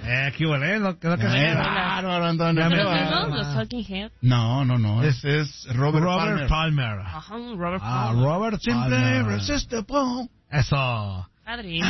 Aquí huele, ¿no? Quedó que bárbaro, Antonio. Los Talking Heads. No. Ese es Robert Palmer. Ajá, Robert Palmer. Robert Simple Palmer. Irresistible. Eso. Padre.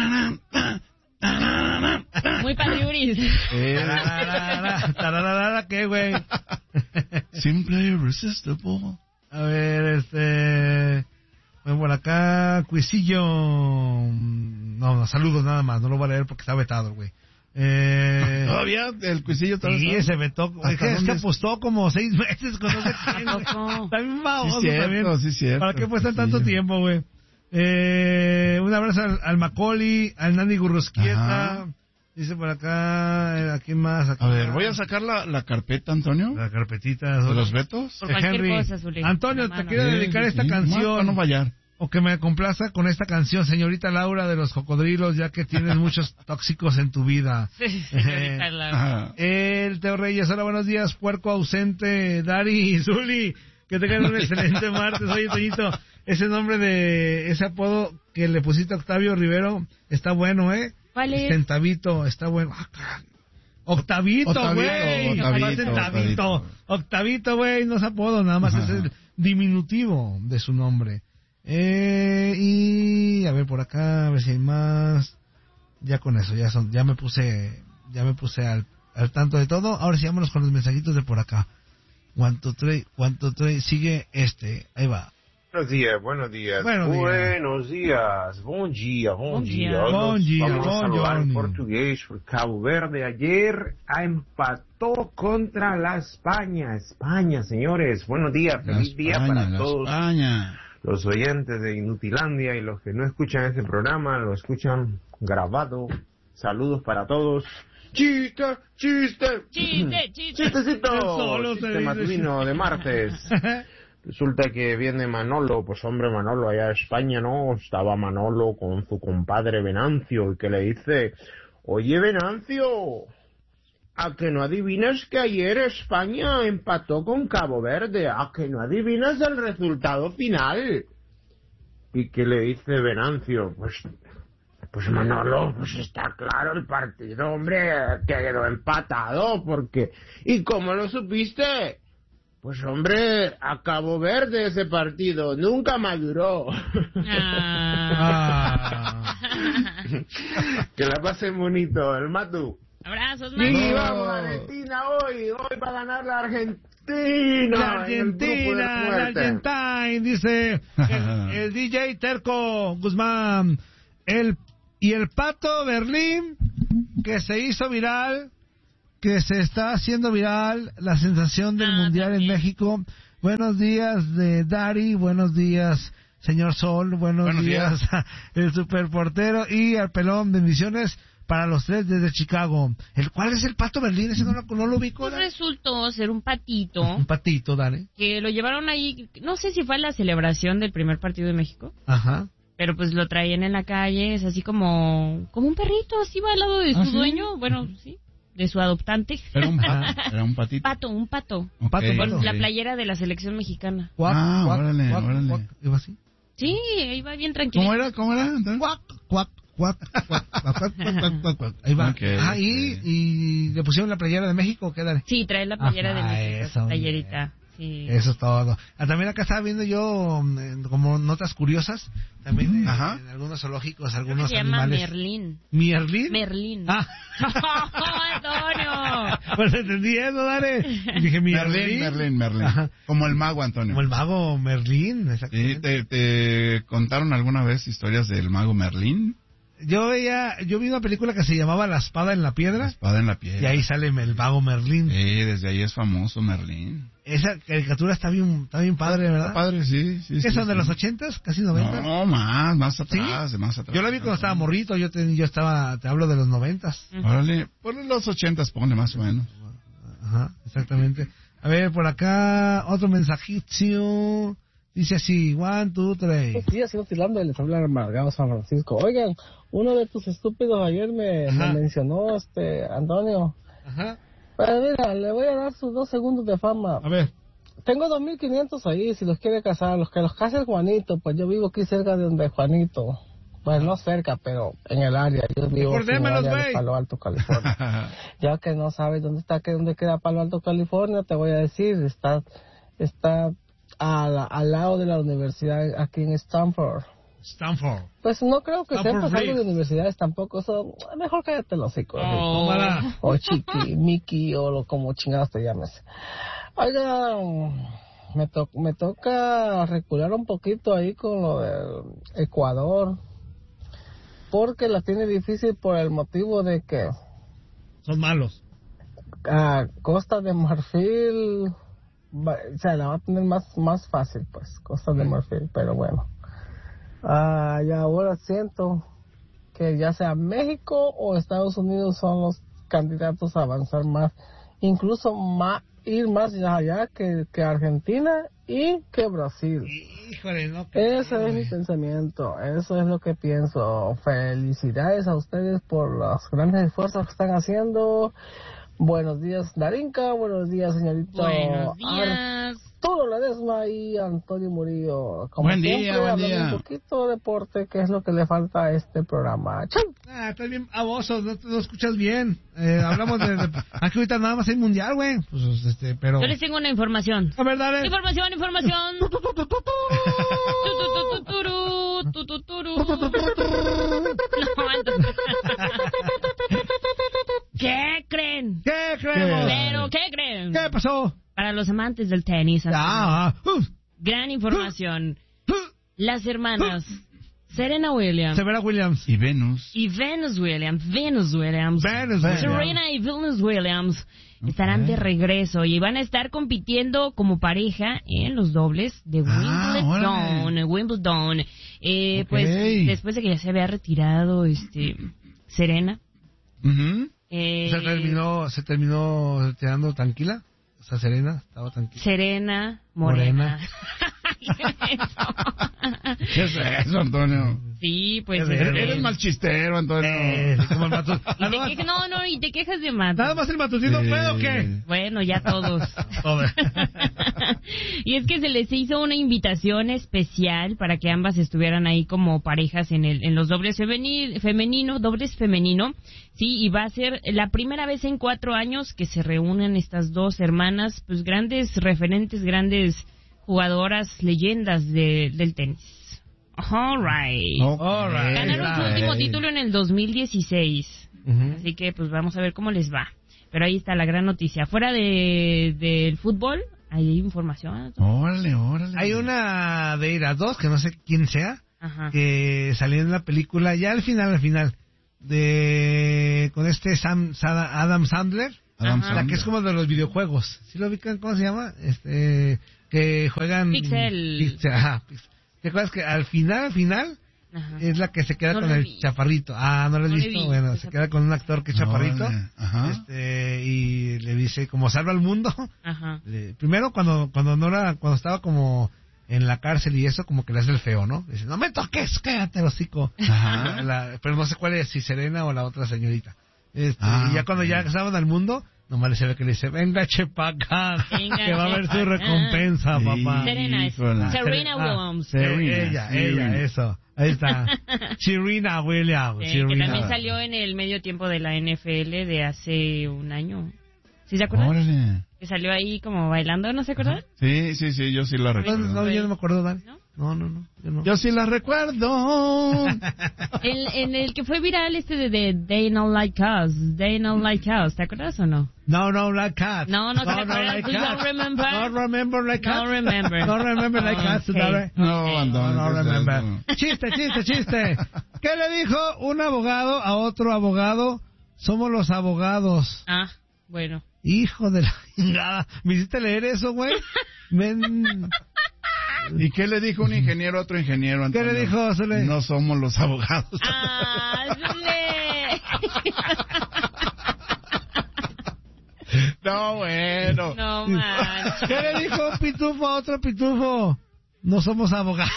Muy padriuris. Tararara, ¿qué, güey? Simple Irresistible. A ver, bueno, por acá, Cuisillo. No, saludos nada más, no lo voy a leer porque está vetado, güey. Todavía el Cuisillo todavía. Sí, se vetó. Es que apostó como 6 meses con no sé quién. Está bien baboso también. Sí, cierto. ¿Para qué apuestan tanto tiempo, güey? Un abrazo al Macaulay, al Nani Gurrusquieta. Ajá. Dice por acá, ¿a quién más? Acá. A ver, voy a sacar la carpeta, Antonio. La carpetita. ¿De los vetos? Por cualquier Henry. cosa, Zuli. Antonio, te quiero dedicar esta Sí, canción. no fallar. O que me complaza con esta canción, señorita Laura de los Cocodrilos, ya que tienes muchos tóxicos en tu vida. Sí, señorita Laura. El Teo Reyes, hola, buenos días, puerco ausente, Dari y Zuli, que tengan un excelente martes. Oye, Toñito, ese nombre de ese apodo que le pusiste a Octavio Rivero está bueno, ¿eh? ¿Cuál es? Centavito, está bueno. Octavito, güey. Octavito, güey, no es apodo, nada más es el diminutivo de su nombre. Y a ver por acá, a ver si hay más. Ya con eso, ya me puse al tanto de todo. Ahora sí, vámonos con los mensajitos de por acá. Cuánto trae, sigue ahí va. Buenos días. Buen día. Vamos a saludar en portugués por Cabo Verde. Ayer empató contra la España. España, señores. Buenos días. Feliz día para todos los oyentes de Inutilandia y los que no escuchan este programa, lo escuchan grabado. Saludos para todos. Chistecito. Chiste matutino de martes. Resulta que viene Manolo, pues hombre, Manolo allá en España, ¿no? Estaba Manolo con su compadre Venancio y que le dice, oye Venancio, ¿a que no adivinas que ayer España empató con Cabo Verde? ¿A que no adivinas el resultado final? Y que le dice Venancio, pues Manolo, pues está claro el partido, hombre, quedó empatado, porque... ¿Y cómo lo supiste? Pues hombre, a Cabo Verde ese partido, nunca maduró. Que la pasen bonito, el Matu. Abrazos, Matu. Sí, vamos a Argentina hoy va a ganar la Argentina. La Argentina, dice el DJ Terco Guzmán. El Pato Berlín, que se hizo viral, que se está haciendo viral, la sensación del Mundial también en México. Buenos días de Dari, buenos días señor Sol, buenos días el superportero y al pelón, bendiciones para los tres desde Chicago. ¿Cuál es el Pato Berlín? Ese no lo ubico. Pues resultó ser un patito. Un patito, Dani. Que lo llevaron ahí, no sé si fue a la celebración del primer partido de México. Ajá. Pero pues lo traían en la calle, es así como un perrito, así va al lado de su dueño, bueno, sí, de su adoptante. Era un patito. Un pato. Okay, con la playera de la selección mexicana. Órale. ¿Iba así? Sí, iba bien tranquilo. ¿Cómo era? Cuac. Ahí va. Okay, y le pusieron la playera de México, ¿qué dale? Sí, trae la playera de México, eso, playerita. Sí. Eso es todo. También acá estaba viendo yo como notas curiosas, también en algunos zoológicos, algunos animales. Se llama Merlín. ¿Merlín? Merlín. Antonio. Pues entendí eso, dale. Y dije Merlín. Ajá. Como el mago, Antonio. Como el mago Merlín, exactamente. ¿Y te contaron alguna vez historias del mago Merlín? Yo vi una película que se llamaba La Espada en la Piedra. La Espada en la Piedra. Y ahí sale el mago Merlín. Desde ahí es famoso Merlín. Esa caricatura está bien padre, ¿verdad? Está padre, sí. ¿Qué son de los 80s? ¿Casi 90s? No, más atrás, más atrás. Yo la vi cuando estaba morrito, yo estaba, te hablo de los 90s. Órale, por los 80s pone más o menos. Ajá, exactamente. A ver, por acá, otro mensajito. Dice así, 1, 2, 3. Sí, así oscilando, les habla Amargado San Francisco. Oigan, uno de tus estúpidos ayer me mencionó, Antonio. Ajá. Pero mira, le voy a dar sus 2 segundos de fama. A ver. Tengo 2.500 ahí, si los quiere casar, los que los case el Juanito, pues yo vivo aquí cerca de donde Juanito. Pues no cerca, pero en el área. Yo vivo en el área de güey. Palo Alto, California. Ya que no sabes dónde queda Palo Alto, California, te voy a decir, está al lado de la universidad aquí en Stanford. Pues no creo que sepas algo de universidades tampoco. Mejor cállate los hocico. O Chiqui, Mickey, o como chingados te llames. Oiga, me toca recular un poquito ahí con lo del Ecuador. Porque la tiene difícil por el motivo de que... Son malos. Costa de Marfil... O sea, la va a tener más fácil, pues. Costa de Marfil, pero bueno. Y ahora siento que ya sea México o Estados Unidos son los candidatos a avanzar más, incluso ir más allá que Argentina y que Brasil. Híjole, no. Ese es mi pensamiento, eso es lo que pienso. Felicidades a ustedes por los grandes esfuerzos que están haciendo. Buenos días, Darinka. Buenos días, señorito. Buenos días. Arturo Ledesma y Antonio Murillo. Como buen siempre, día, buen día. Un poquito de deporte, que es lo que le falta a este programa. ¡Chau! Estás bien baboso, no escuchas bien. Hablamos de... Aquí ahorita nada más hay mundial, güey. Pues, pero... Yo les tengo una información. A ver, dale. Información. ¿Qué creen? ¿Qué creemos? ¿Pero qué creen? ¿Qué pasó? Para los amantes del tenis. Gran información. Las hermanas Serena Williams. Y Venus. Y Venus Williams. Serena y Venus Williams estarán de regreso y van a estar compitiendo como pareja en los dobles de Wimbledon. Pues después de que ya se había retirado Serena. Se terminó retirando tranquila. O sea, Serena estaba tranquila. Serena Morena. ¿Qué es eso, Antonio? Sí, pues... Eres mal chistero, Antonio. Como el y te quejas de Mato. ¿Nada más el matutino puede o qué? Bueno, ya todos. Y es que se les hizo una invitación especial para que ambas estuvieran ahí como parejas en los dobles femenino. Sí, y va a ser la primera vez en 4 años que se reúnen estas dos hermanas, pues grandes referentes, grandes jugadoras, leyendas del tenis. All right. Ganaron su último título en el 2016. Así que pues vamos a ver cómo les va. Pero ahí está la gran noticia. Fuera del fútbol, hay información. Órale. Hay una de ir a dos, que no sé quién sea, que salió en la película, ya al final, con Adam Sandler, la que es como de los videojuegos. ¿Sí lo ubican? ¿Cómo se llama? Que juegan... Pixel. ¿Te acuerdas que al final es la que se queda con el chaparrito? ¿No lo has visto? Bueno, se queda con un actor que es chaparrito. Y le dice, como salva al mundo. Primero, cuando estaba como en la cárcel y eso, como que le hace el feo, ¿no? Dice, no me toques, cállate, hocico. Pero no sé cuál es, si Serena o la otra señorita. Y ya cuando ya salvan al mundo, nomás se ve que le dice, venga, chepaca, que va a haber su recompensa, papá. Serena Williams. Ella, eso. Ahí está. Serena Williams. Que también salió en el medio tiempo de la NFL de hace un año. ¿Sí se acuerdan? Órale. Que salió ahí como bailando, ¿no se acuerdan? Sí, yo sí la recuerdo. No, yo no me acuerdo, Dani. ¿No? Yo sí la recuerdo. En el que fue viral de They Not Like Us. ¿Te acuerdas o no? No, like us. No te acuerdas. Like Don't remember. No remember like us. No remember. No remember like us. Okay. No, Antonio. No remember. Chiste. ¿Qué le dijo un abogado a otro abogado? Somos los abogados. Bueno. Hijo de la chingada. ¿Me hiciste leer eso, güey? ¿Y qué le dijo un ingeniero a otro ingeniero, Antonio? ¿Qué le dijo, Zule? No somos los abogados. Zule. No, bueno. No manches. ¿Qué le dijo un pitufo a otro pitufo? No somos abogados.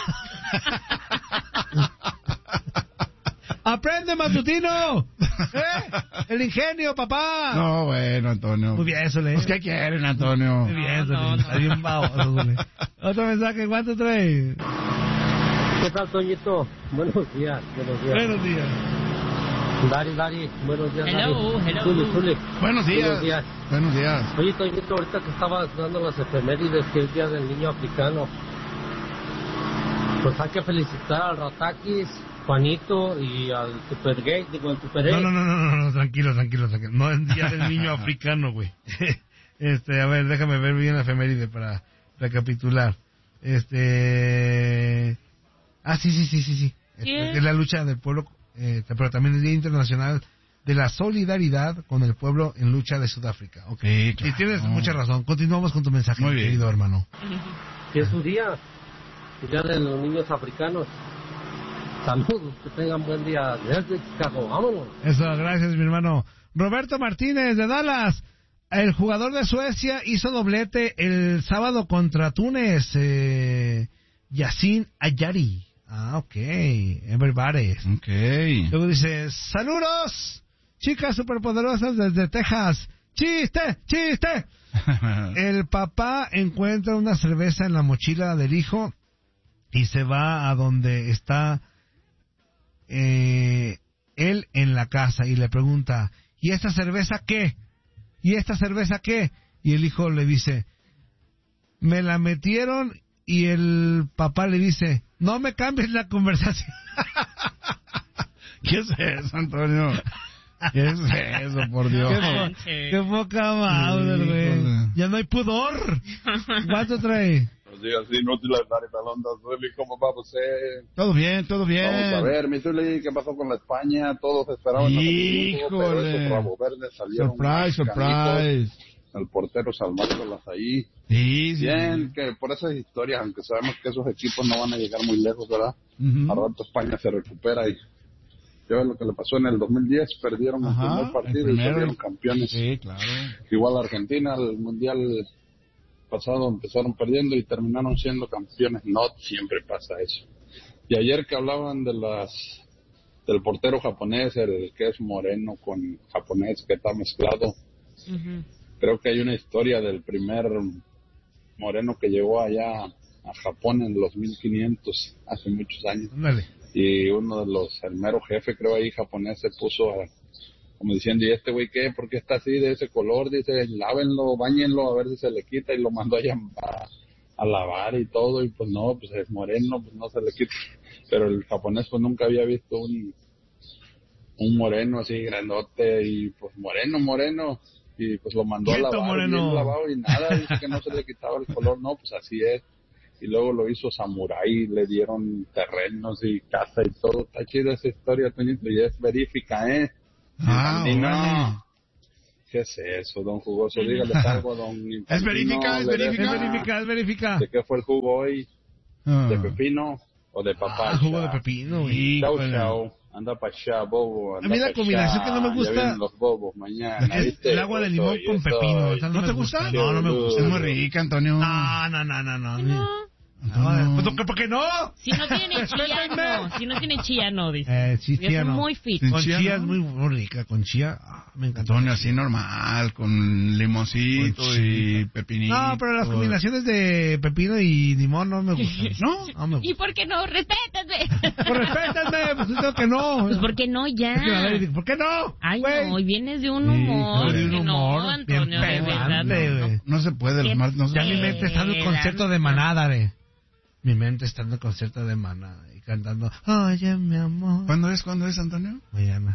¡Aprende, matutino! El ingenio, papá. No, bueno, Antonio. Muy bien, Zule. Pues, ¿qué quieren, Antonio? Muy bien, Zule. Está bien baboso, Zule. Otro mensaje, ¿cuánto trae? ¿Qué tal, Toñito? Buenos días. Buenos días. Dari, buenos días. Hello. Zuli. Buenos días. Buenos días. Oye, Toñito, ahorita que estabas dando las efemérides, que es el Día del Niño Africano, pues hay que felicitar al Ratakis, Juanito y al Super Gay, el Super Gay. No, tranquilo. No es Día del Niño Africano, güey. A ver, déjame ver bien la efeméride para recapitular. Sí. Es la lucha del pueblo, pero también el Día Internacional de la Solidaridad con el pueblo en lucha de Sudáfrica. Okay. Claro. Y tienes mucha razón. Continuamos con tu mensaje, muy bien, querido hermano. ¿Qué es su día? El Día de los Niños Africanos. Saludos, que tengan buen día. Desde Chicago, vámonos. Eso, gracias, mi hermano. Roberto Martínez, de Dallas. El jugador de Suecia hizo doblete el sábado contra Túnez. Yacine Ayari. Ok. Everybody. Ok. Luego dice, saludos, chicas superpoderosas desde Texas. ¡Chiste! El papá encuentra una cerveza en la mochila del hijo y se va a donde está él en la casa y le pregunta, ¿y esta cerveza qué? ¿Y el hijo le dice, me la metieron, y el papá le dice, no me cambies la conversación. ¿Qué es eso, Antonio? ¿Qué es eso, por Dios? Qué poca madre, güey. Ya no hay pudor. ¿Cuánto trae? Buenos días, inútiles, Dari Talonda, Zuli, ¿cómo va usted? Todo bien. Vamos a ver, mi Zuli, ¿qué pasó con la España? Todos esperaban. Híjole. Pero esos Rabo Verdes salieron. Surprise. El portero salvándolas ahí. Sí. Bien, que por esas historias, aunque sabemos que esos equipos no van a llegar muy lejos, ¿verdad? A rato España se recupera y ya ves lo que le pasó en el 2010, perdieron el primer partido y salieron campeones. Sí, claro. Igual Argentina, el Mundial pasado empezaron perdiendo y terminaron siendo campeones. No siempre pasa eso. Y ayer que hablaban de del portero japonés, el que es moreno con japonés que está mezclado, creo que hay una historia del primer moreno que llegó allá a Japón en los 1500, hace muchos años. Dale. Y uno de el mero jefe, creo ahí japonés, se puso como diciendo, ¿y este güey qué? ¿Por qué está así de ese color? Dice, lávenlo, báñenlo, a ver si se le quita, y lo mandó allá a lavar y todo, y pues no, pues es moreno, pues no se le quita. Pero el japonés pues nunca había visto un moreno así grandote, y pues moreno, y pues lo mandó a lavar, bien lavado y nada, dice que no se le quitaba el color. No, pues así es. Y luego lo hizo samurái, le dieron terrenos y casa y todo. Está chida esa historia, Toñito, y es verífica, Bueno. ¿Qué es eso, don Jugoso? Dígale algo, don Infantino. Es verifica. ¿De qué fue el jugo hoy? ¿De pepino o de papaya? Jugo de pepino, güey. Chau. Anda pa' allá, bobo. A mí la combinación que no me gusta... Ya vienen los bobos mañana, ¿viste? El agua de limón con pepino. ¿No te gusta? No me gusta. Es muy rica, Antonio. No. ¿Por qué no? Si no tiene chía, no, dice. Chía es no. muy fit. Con chía es muy rica, con chía, me encanta. Antonio, así normal, con limoncito y pepinito. No, pero las combinaciones de pepino y limón no me gustan. No me gustan. ¿Y por qué no? ¡Respétame! Pues respétame, pues digo que no. Pues ¿por qué no ya? ¿Por qué no? Ay, güey. No, hoy vienes de un humor. De un humor, Antonio, de verdad. No se puede, ya mi mente está en el concepto de manada, Mi mente está en el concierto de Maná y cantando, oye, mi amor. ¿Cuándo es, Antonio? Mañana.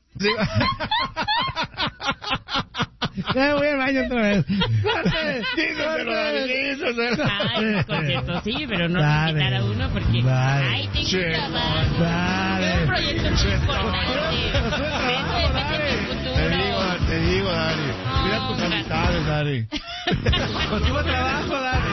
Voy al baño otra vez. Díselo. Ay, concierto, sí, pero no invitar a uno porque... Ay, tengo un trabajo. Un proyecto muy importante. Vete en el futuro. Te digo, Dari. Mira tus amistades, Dari. Contigo trabajo, Dari.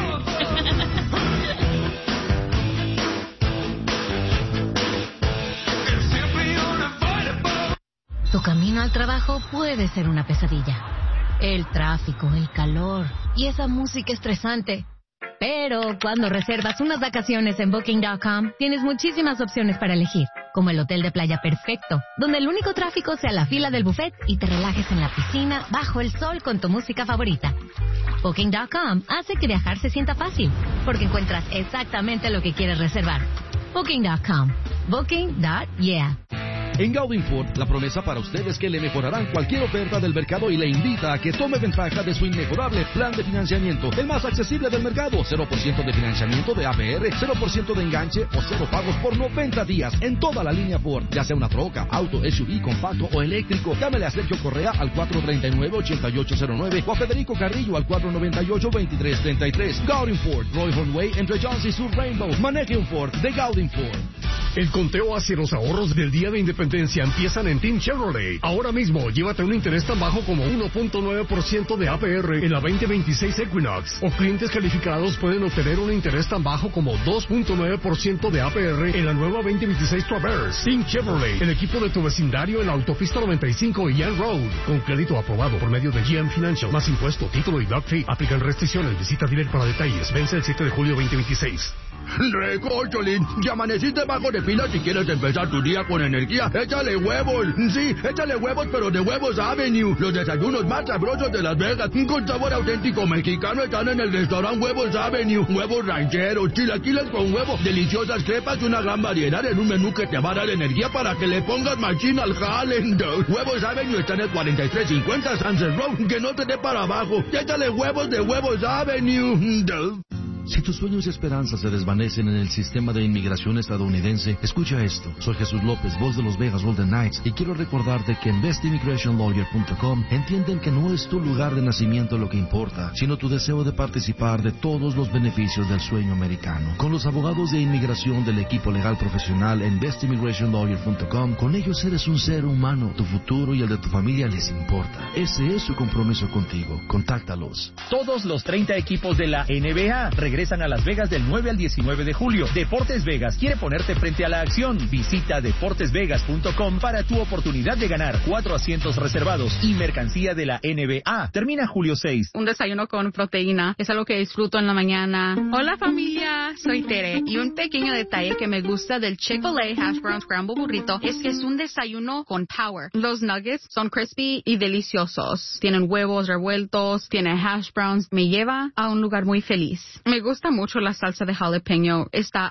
Tu camino al trabajo puede ser una pesadilla. El tráfico, el calor y esa música estresante. Pero cuando reservas unas vacaciones en Booking.com, tienes muchísimas opciones para elegir, como el hotel de playa perfecto, donde el único tráfico sea la fila del buffet y te relajes en la piscina bajo el sol con tu música favorita. Booking.com hace que viajar se sienta fácil, porque encuentras exactamente lo que quieres reservar. Booking.com. Booking.yeah. En Gaudin Ford, la promesa para usted es que le mejorarán cualquier oferta del mercado y le invita a que tome ventaja de su inmejorable plan de financiamiento, el más accesible del mercado. 0% de financiamiento de APR, 0% de enganche o 0 pagos por 90 días en toda la línea Ford, ya sea una troca, auto, SUV, compacto o eléctrico. Llámele a Sergio Correa al 439-8809 o a Federico Carrillo al 498-2333. Gaudin Ford, Roy Hornway, entre Johns y Sur Rainbow. Maneje un Ford de Gaudin Ford. El conteo hacia los ahorros del Día de Independencia empiezan en Team Chevrolet. Ahora mismo, llévate un interés tan bajo como 1.9% de APR en la 2026 Equinox. O clientes calificados pueden obtener un interés tan bajo como 2.9% de APR en la nueva 2026 Traverse. Team Chevrolet, el equipo de tu vecindario en la autopista 95 y Young Road. Con crédito aprobado por medio de GM Financial. Más impuesto, título y doc fee. Aplican restricciones. Visita dealer para detalles. Vence el 7 de julio 2026. Recocholín, ya amaneciste bajo de pila si quieres empezar tu día con energía. Échale huevos, sí, échale huevos, pero de Huevos Avenue. Los desayunos más sabrosos de Las Vegas, con sabor auténtico mexicano, están en el restaurante Huevos Avenue. Huevos rancheros, chilaquiles con huevo, deliciosas crepas y una gran variedad en un menú que te va a dar energía para que le pongas machín al jale. Huevos Avenue está en el 4350 Sunset Road, que no te dé para abajo. Échale huevos de Huevos Avenue. Si tus sueños y esperanzas se desvanecen en el sistema de inmigración estadounidense, escucha esto. Soy Jesús López, voz de los Vegas Golden Knights, y quiero recordarte que en bestimmigrationlawyer.com entienden que no es tu lugar de nacimiento lo que importa, sino tu deseo de participar de todos los beneficios del sueño americano. Con los abogados de inmigración del equipo legal profesional en bestimmigrationlawyer.com, con ellos eres un ser humano. Tu futuro y el de tu familia les importa. Ese es su compromiso contigo. Contáctalos. Todos los 30 equipos de la NBA regresan a Las Vegas del 9 al 19 de julio. Deportes Vegas quiere ponerte frente a la acción. Visita deportesvegas.com para tu oportunidad de ganar 4 asientos reservados y mercancía de la NBA. Termina julio 6. Un desayuno con proteína es algo que disfruto en la mañana. Hola familia, soy Tere y un pequeño detalle que me gusta del Chick-fil-A Hash Brown Scramble Burrito es que es un desayuno con power. Los nuggets son crispy y deliciosos. Tienen huevos revueltos, tiene hash browns. Me lleva a un lugar muy feliz. Me gusta mucho la salsa de jalapeño. Está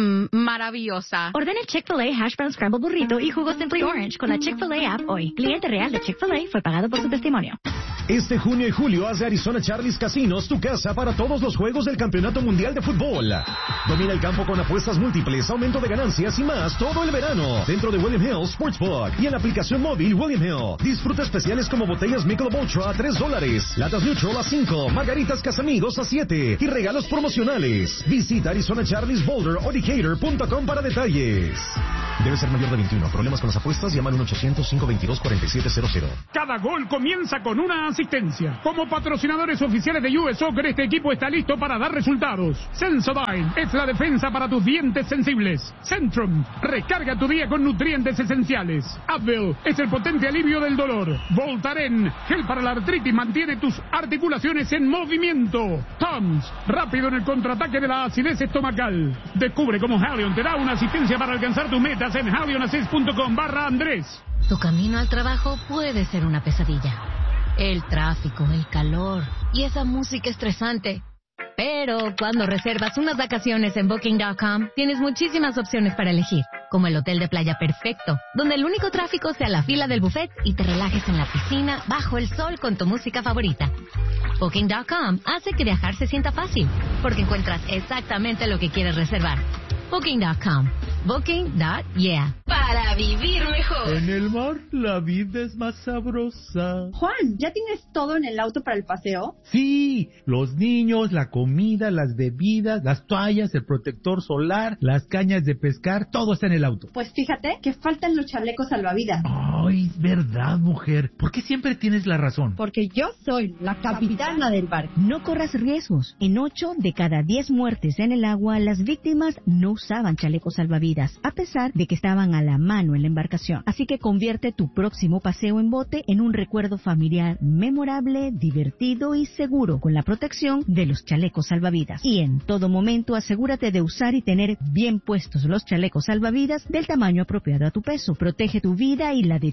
maravillosa. Ordena el Chick-fil-A Hash Brown Scramble Burrito y jugo Simply Orange con la Chick-fil-A app hoy. Cliente real de Chick-fil-A fue pagado por su testimonio. Este junio y julio hace Arizona Charlie's Casinos tu casa para todos los juegos del Campeonato Mundial de Fútbol. Domina el campo con apuestas múltiples, aumento de ganancias y más todo el verano dentro de William Hill Sportsbook y en la aplicación móvil William Hill. Disfruta especiales como botellas Michelob Ultra a $3, latas Neutral a $5, margaritas Casamigos a $7 y regalos promocionales. Visita Arizona Charlie's Boulder o Decatur.com para detalles. Debe ser mayor de 21. Problemas con las apuestas, llama al 1-800-522-4700. Cada gol comienza con una asistencia. Como patrocinadores oficiales de US Soccer, este equipo está listo para dar resultados. Sensodyne es la defensa para tus dientes sensibles. Centrum, recarga tu día con nutrientes esenciales. Advil es el potente alivio del dolor. Voltaren, gel para la artritis, mantiene tus articulaciones en movimiento. Tums, rápido en el contraataque de la acidez estomacal. Descubre cómo Halion te da una asistencia para alcanzar tus metas en halionassist.com/Andrés. Tu camino al trabajo puede ser una pesadilla. El tráfico, el calor y esa música estresante. Pero cuando reservas unas vacaciones en Booking.com, tienes muchísimas opciones para elegir, como el hotel de playa perfecto, donde el único tráfico sea la fila del buffet y te relajes en la piscina bajo el sol con tu música favorita. Booking.com hace que viajar se sienta fácil, porque encuentras exactamente lo que quieres reservar. Booking.com. Booking.yeah. Para vivir mejor. En el mar, la vida es más sabrosa. Juan, ¿ya tienes todo en el auto para el paseo? Sí, los niños, la comida, las bebidas, las toallas, el protector solar, las cañas de pescar, todo está en el auto. Pues fíjate que faltan los chalecos salvavidas. Ay, es verdad, mujer. ¿Por qué siempre tienes la razón? Porque yo soy la capitana del barco. No corras riesgos. En 8 de cada 10 muertes en el agua, las víctimas no usaban chalecos salvavidas, a pesar de que estaban a la mano en la embarcación. Así que convierte tu próximo paseo en bote en un recuerdo familiar memorable, divertido y seguro, con la protección de los chalecos salvavidas. Y en todo momento asegúrate de usar y tener bien puestos los chalecos salvavidas del tamaño apropiado a tu peso. Protege tu vida y la de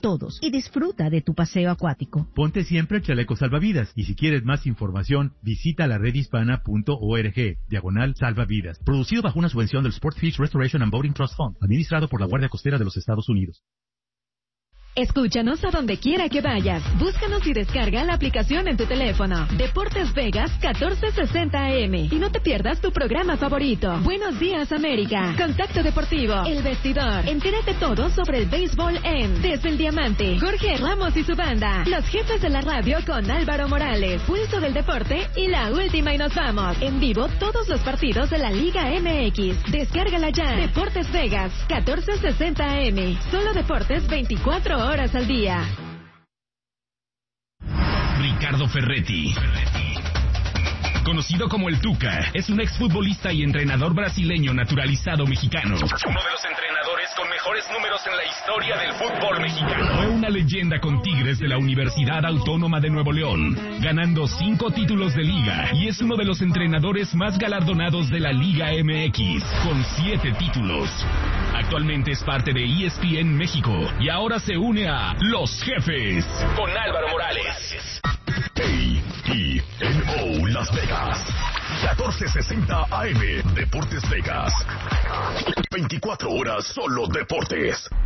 todos y disfruta de tu paseo acuático. Ponte siempre el chaleco salvavidas y si quieres más información, visita la redhispana.org/salvavidas. Producido bajo una subvención del Sportfish Restoration and Boating Trust Fund, administrado por la Guardia Costera de los Estados Unidos. Escúchanos a donde quiera que vayas. Búscanos y descarga la aplicación en tu teléfono. Deportes Vegas 1460 AM. Y no te pierdas tu programa favorito. Buenos días, América. Contacto Deportivo. El Vestidor. Entérate todo sobre el béisbol en Desde el Diamante. Jorge Ramos y su banda. Los jefes de la radio con Álvaro Morales. Pulso del Deporte y la última y nos vamos. En vivo todos los partidos de la Liga MX. Descárgala ya. Deportes Vegas 1460 AM. Solo deportes 24 horas al día. Ricardo Ferretti, conocido como el Tuca, es un exfutbolista y entrenador brasileño naturalizado mexicano. Uno de los entrenadores con mejores números en la historia del fútbol mexicano. Fue una leyenda con Tigres de la Universidad Autónoma de Nuevo León, ganando 5 títulos de liga, y es uno de los entrenadores más galardonados de la Liga MX, con 7 títulos. Actualmente es parte de ESPN México y ahora se une a Los Jefes con Álvaro Morales. KENO Las Vegas 1460 AM. Deportes Vegas. 24 horas solo deportes.